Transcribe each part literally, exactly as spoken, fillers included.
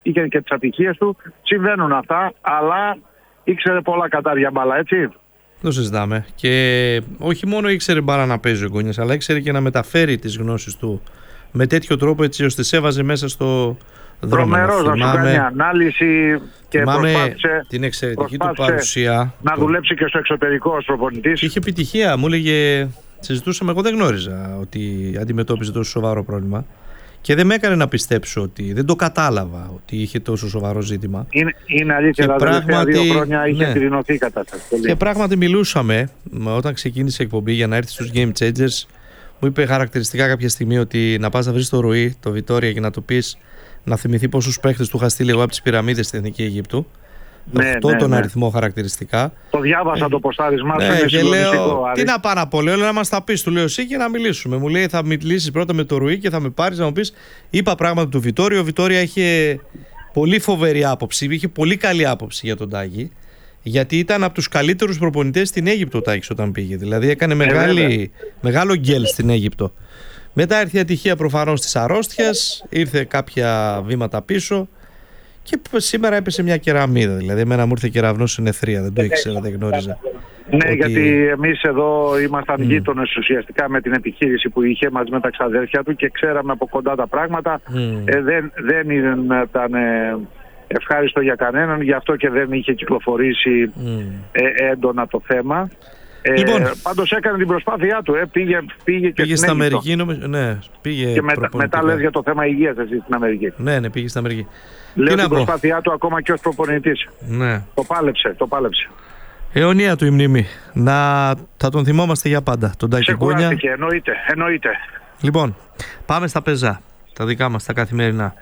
είχε και τις ατυχίες του. Συμβαίνουν αυτά, αλλά ήξερε πολλά κατάρια μπάλα, έτσι. Το συζητάμε. Και όχι μόνο ήξερε μπάλα να παίζει ο Γκόνιας, αλλά ήξερε και να μεταφέρει τις γνώσεις του με τέτοιο τρόπο, έτσι ώστε σε έβαζε μέσα στο δρόμενο. Τρομερός να σου κάνει ανάλυση και προσπάθησε την εξαιρετική του παρουσία. Να το... δουλέψει και στο εξωτερικό ως προπονητής. Είχε επιτυχία. Μου έλεγε, συζητούσαμε, εγώ δεν γνώριζα ότι αντιμετώπιζε τόσο σοβαρό πρόβλημα. Και δεν με έκανε να πιστέψω ότι δεν το κατάλαβα ότι είχε τόσο σοβαρό ζήτημα. Είναι, είναι αλήθεια, τα τελευταία δύο χρόνια είχε ναι. επιδεινωθεί η κατάσταση. Πολύ. Και πράγματι μιλούσαμε όταν ξεκίνησε η εκπομπή για να έρθει στους Game Changers. Μου είπε χαρακτηριστικά κάποια στιγμή ότι να πας να βρεις το Ρουί, το Βιτόρια, και να του πεις να θυμηθεί πόσους παίχτες του είχα στείλει εγώ από τις πυραμίδες στην Εθνική Αιγύπτου. Ναι, αυτό ναι, τον ναι. αριθμό χαρακτηριστικά. Το διάβασα ε, το ποστάρισμά ναι, σου. Είναι και λέω, Άρη. τι να πάω να πω, λέω να μας τα πεις, του λέω εσύ και να μιλήσουμε. Μου λέει θα μιλήσεις πρώτα με το Ρουί και θα με πάρεις να μου πεις. Είπα πράγματα του Βιτόριο. Ο Βιτόρια είχε πολύ φοβερή άποψη, είχε πολύ καλή άποψη για τον Τάκη. Γιατί ήταν από τους καλύτερους προπονητές στην Αίγυπτο ο Τάκης όταν πήγε. Δηλαδή έκανε μεγάλη, ε, μεγάλο γκέλ στην Αίγυπτο. Μετά ήρθε η ατυχία προφανώς της αρρώστιας, ήρθε κάποια βήματα πίσω και σήμερα έπεσε μια κεραμίδα. Δηλαδή εμένα μου ήρθε κεραυνός στην αιθρία, δεν το ήξερα, δεν γνώριζα. Ναι, ότι... γιατί εμείς εδώ ήμασταν mm. γείτονες ουσιαστικά με την επιχείρηση που είχε μαζί με τα ξαδέρφια του και ξέραμε από κοντά τα πράγματα. Mm. Ε, δεν, δεν ήταν ε, ευχάριστο για κανέναν, γι' αυτό και δεν είχε κυκλοφορήσει mm. ε, έντονα το θέμα. Ε, λοιπόν, πάντως έκανε την προσπάθειά του, ε, πήγε, πήγε και πήγε στην Αμερική, νομίζω, ναι, πήγε και μετα, μετά λες για το θέμα υγείας εσύ στην Αμερική. Ναι, ναι, πήγε στην Αμερική. Λέω την προσπάθειά του ακόμα και ως προπονητής. Ναι. Το πάλεψε, το πάλεψε. Αιωνία του η μνήμη. Να θα τον θυμόμαστε για πάντα, τον Τάκη Γκόνια. Ξεκουράστηκε, εννοείται, εννοείται. Λοιπόν, πάμε στα πεζά, τα δικά μας, τα καθημερινά.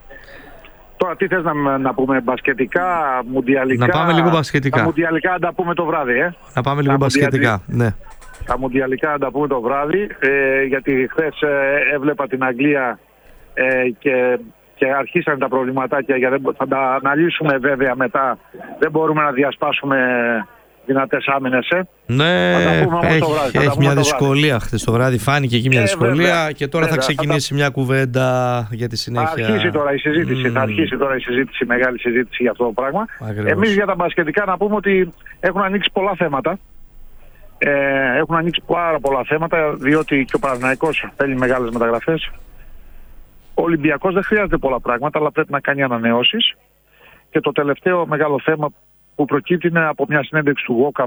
Τώρα τι θες να, να πούμε, μπασκετικά, μουντιαλικά? Να πάμε λίγο μπασκετικά. Τα μουντιαλικά να τα πούμε το βράδυ, ε. Να πάμε λίγο τα μπασκετικά, ναι. Τα μουντιαλικά να τα πούμε το βράδυ, ε, γιατί χθες ε, έβλεπα την Αγγλία ε, και, και αρχίσαν τα προβληματάκια, για, θα τα αναλύσουμε βέβαια μετά. Δεν μπορούμε να διασπάσουμε δυνατές άμυνες, ε. Ναι, έχει, το βράδυ, έχει μια δυσκολία χθες το βράδυ, φάνηκε εκεί μια ε, δυσκολία βέβαια, και τώρα βέβαια, θα ξεκινήσει θα... μια κουβέντα για τη συνέχεια. Θα αρχίσει τώρα η συζήτηση, mm. θα αρχίσει τώρα η συζήτηση, μεγάλη συζήτηση για αυτό το πράγμα. Ακριβώς. Εμείς για τα μπασκετικά να πούμε ότι έχουν ανοίξει πολλά θέματα. Ε, έχουν ανοίξει πάρα πολλά θέματα, διότι και ο Παναθηναϊκός θέλει μεγάλες μεταγραφές. Ο Ολυμπιακός δεν χρειάζεται πολλά πράγματα, αλλά πρέπει να κάνει ανανεώσεις. Και το τελευταίο μεγάλο θέμα που προκύπτει είναι από μια συνέντευξη του Walkup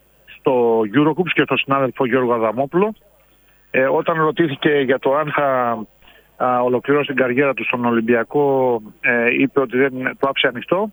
στο Eurocup και στον συνάδελφο Γιώργο Αδαμόπουλο. Ε, όταν ρωτήθηκε για το αν θα α, ολοκληρώσει την καριέρα του στον Ολυμπιακό, ε, είπε ότι δεν το άφησε ανοιχτό,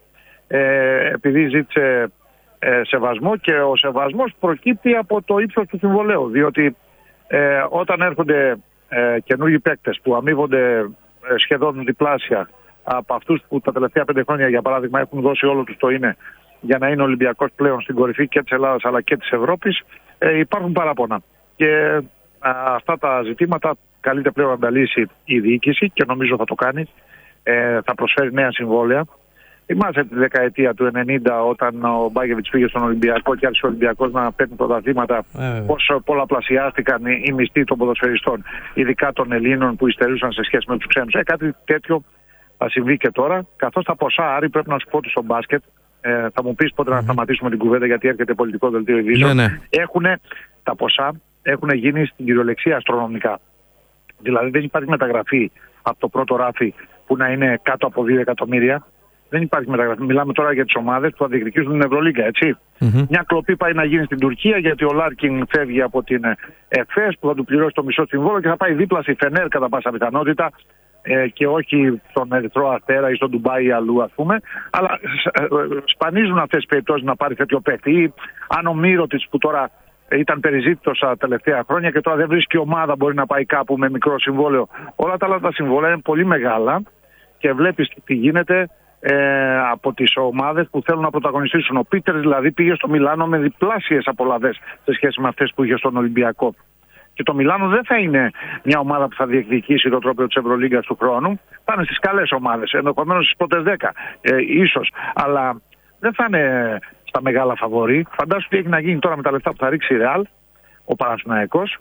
ε, επειδή ζήτησε ε, σεβασμό, και ο σεβασμός προκύπτει από το ύψος του συμβολέου, διότι ε, όταν έρχονται ε, καινούργιοι παίκτες που αμείβονται ε, σχεδόν διπλάσια από αυτούς που τα τελευταία πέντε χρόνια, για παράδειγμα, έχουν δώσει όλο τους το είναι για να είναι ο Ολυμπιακός πλέον στην κορυφή και της Ελλάδας αλλά και της Ευρώπης, ε, υπάρχουν παράπονα. Και α, αυτά τα ζητήματα καλείται πλέον να τα λύσει η διοίκηση και νομίζω θα το κάνει. Ε, θα προσφέρει νέα συμβόλαια. Θυμάσαι τη δεκαετία του ενενήντα όταν ο Μπάγεβιτς πήγε στον Ολυμπιακό και άρχισε ο Ολυμπιακός να παίρνει πρωταθλήματα, ε, πώς πολλαπλασιάστηκαν οι μισθοί των ποδοσφαιριστών, ειδικά των Ελλήνων που υστερούσαν σε σχέση με τους ξένους. Ε, κάτι τέτοιο θα συμβεί και τώρα, καθώς τα ποσά, Άρη, πρέπει να σου πω ότι στο μπάσκετ, ε, θα μου πεις πότε mm-hmm. να σταματήσουμε την κουβέντα, γιατί έρχεται πολιτικό δελτίο ειδήσεων. Ναι, ναι. Έχουνε, τα ποσά έχουν γίνει στην κυριολεξία αστρονομικά. Δηλαδή δεν υπάρχει μεταγραφή από το πρώτο ράφι που να είναι κάτω από δύο εκατομμύρια. Δεν υπάρχει μεταγραφή. Μιλάμε τώρα για τις ομάδες που θα διεκδικήσουν την Ευρωλίγκα, έτσι. Mm-hmm. Μια κλοπή πάει να γίνει στην Τουρκία, γιατί ο Λάρκιν φεύγει από την ΕΦΕΣ που θα του πληρώσει το μισό συμβόλαιο και θα πάει δίπλα στη Φενέρ κατά πάσα πιθανότητα, ε, και όχι στον Ερυθρό Αστέρα ή στον Ντουμπάι ή αλλού, ας πούμε. Αλλά ε, σπανίζουν αυτές τις περιπτώσεις να πάρει τέτοιο παίκτη. Ή αν ο Μύρωτιτς που τώρα ήταν περιζήτητος τα τελευταία χρόνια και τώρα δεν βρίσκει ομάδα, μπορεί να πάει κάπου με μικρό συμβόλαιο. Όλα τα άλλα τα συμβόλαια είναι πολύ μεγάλα και βλέπεις τι γίνεται ε, από τις ομάδες που θέλουν να πρωταγωνιστήσουν. Ο Πίτερ δηλαδή πήγε στο Μιλάνο με διπλάσιες απολαβές σε σχέση με αυτές που είχε στον Ολυμπιακό. Και το Μιλάνο δεν θα είναι μια ομάδα που θα διεκδικήσει το τρόπαιο της Ευρωλίγκας του χρόνου. Θα είναι στις καλές ομάδες, ενδεχομένως στις πρώτες δέκα, ε, ίσως. Αλλά δεν θα είναι στα μεγάλα φαβορί. Φαντάσου τι έχει να γίνει τώρα με τα λεφτά που θα ρίξει η Ρεάλ, ο Παναθηναϊκός.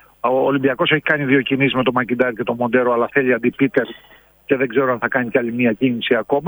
Ο Ολυμπιακός έχει κάνει δύο κινήσεις με τον Μακιντάρη και τον Μοντέρο, αλλά θέλει αντί Πίτερ και δεν ξέρω αν θα κάνει κι άλλη μία κίνηση ακόμα.